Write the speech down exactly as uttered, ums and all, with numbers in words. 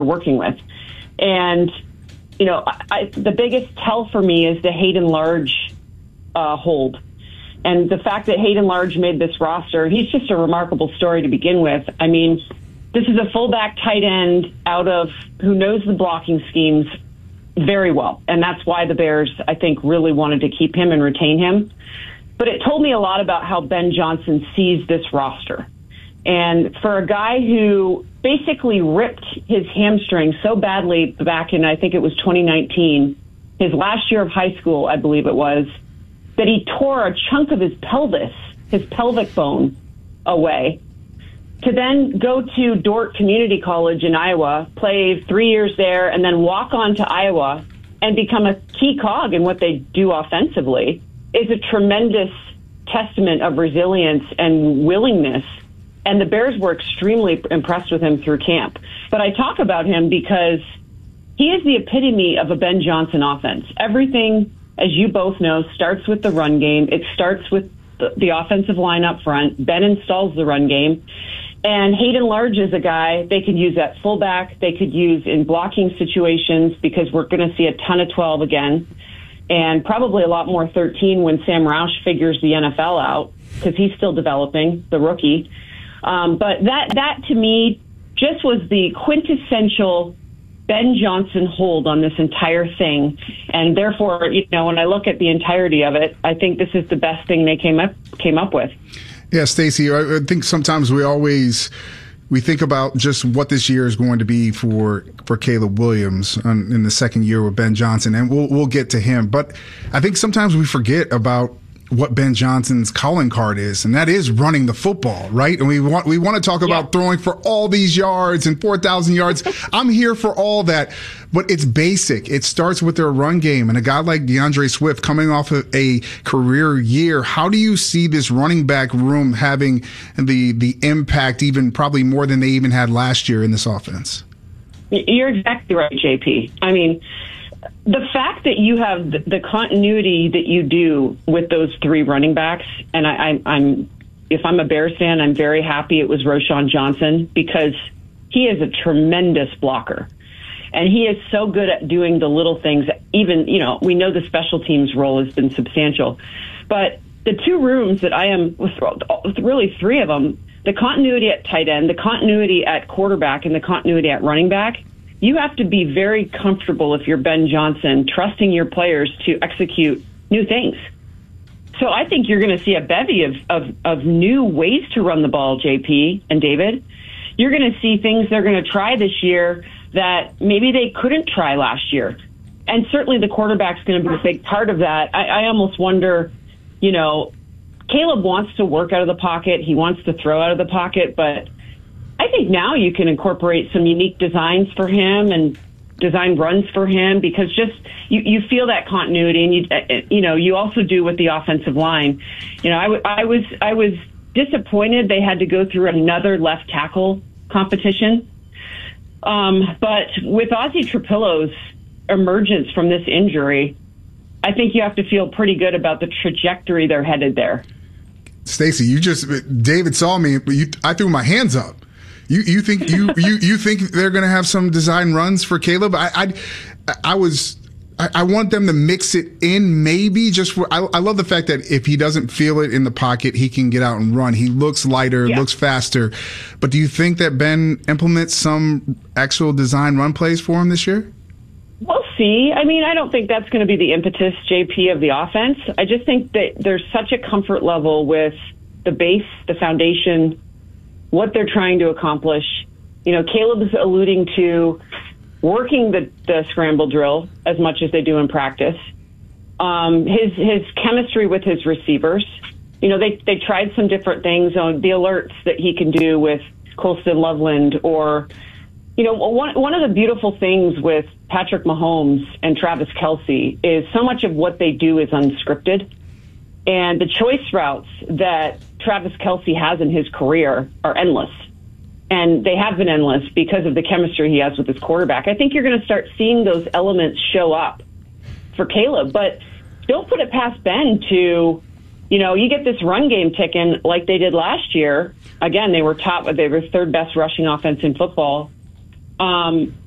working with. And, you know, I, the biggest tell for me is the Hayden Large uh, hold. And the fact that Hayden Large made this roster, he's just a remarkable story to begin with. I mean, this is a fullback tight end out of who knows the blocking schemes very well. And that's why the Bears, I think, really wanted to keep him and retain him. But it told me a lot about how Ben Johnson sees this roster. And for a guy who basically ripped his hamstring so badly back in, I think it was twenty nineteen, his last year of high school, I believe it was, that he tore a chunk of his pelvis, his pelvic bone, away, to then go to Dordt Community College in Iowa, play three years there, and then walk on to Iowa and become a key cog in what they do offensively is a tremendous testament of resilience and willingness. And the Bears were extremely impressed with him through camp. But I talk about him because he is the epitome of a Ben Johnson offense. Everything, as you both know, starts with the run game. It starts with the, the offensive line up front. Ben installs the run game. And Hayden Large is a guy they could use at fullback. They could use in blocking situations because we're going to see a ton of twelve again. And probably a lot more thirteen when Sam Roush figures the N F L out because he's still developing, the rookie. Um, but that, that to me just was the quintessential Ben Johnson hold on this entire thing. And therefore, you know, when I look at the entirety of it, I think this is the best thing they came up, came up with. Yeah, Stacey, I think sometimes we always, we think about just what this year is going to be for, for Caleb Williams in the second year with Ben Johnson. And we'll, we'll get to him. But I think sometimes we forget about what Ben Johnson's calling card is, and that is running the football, right? And we want we want to talk about yeah. throwing for all these yards and four thousand yards. I'm here for all that, but it's basic. It starts with their run game, and a guy like DeAndre Swift coming off of a career year. How do you see this running back room having the the impact, even probably more than they even had last year in this offense? You're exactly right, J P. I mean, the fact that you have the continuity that you do with those three running backs, and I, I, I'm, if I'm a Bears fan, I'm very happy it was Roschon Johnson because he is a tremendous blocker. And he is so good at doing the little things. Even, you know, we know the special teams role has been substantial. But the two rooms that I am, with really three of them, the continuity at tight end, the continuity at quarterback, and the continuity at running back, you have to be very comfortable if you're Ben Johnson, trusting your players to execute new things. So I think you're going to see a bevy of, of, of new ways to run the ball, J P and David. You're going to see things they're going to try this year that maybe they couldn't try last year. And certainly the quarterback's going to be a big part of that. I, I almost wonder, you know, Caleb wants to work out of the pocket. He wants to throw out of the pocket, but I think now you can incorporate some unique designs for him and design runs for him because just you, you feel that continuity, and you you know you also do with the offensive line. You know, I, w- I was I was disappointed they had to go through another left tackle competition, um, but with Ozzy Trapillo's emergence from this injury, I think you have to feel pretty good about the trajectory they're headed there. Stacey, you just David saw me, but you, I threw my hands up. You you think you you, you think they're going to have some design runs for Caleb? I I, I was I, I want them to mix it in maybe just for. I, I love the fact that if he doesn't feel it in the pocket, he can get out and run. He looks lighter, yeah. looks faster. But do you think that Ben implements some actual design run plays for him this year? We'll see. I mean, I don't think that's going to be the impetus, J P, of the offense. I just think that there's such a comfort level with the base, the foundation, what they're trying to accomplish. You know, Caleb's alluding to working the, the scramble drill as much as they do in practice. Um, his his chemistry with his receivers. You know, they, they tried some different things on the alerts that he can do with Colston Loveland or, you know, one, one of the beautiful things with Patrick Mahomes and Travis Kelce is so much of what they do is unscripted. And the choice routes that Travis Kelce has in his career are endless. And they have been endless because of the chemistry he has with his quarterback. I think you're going to start seeing those elements show up for Caleb. But don't put it past Ben to, you know, you get this run game ticking like they did last year. Again, they were top, they were third best rushing offense in football. Um,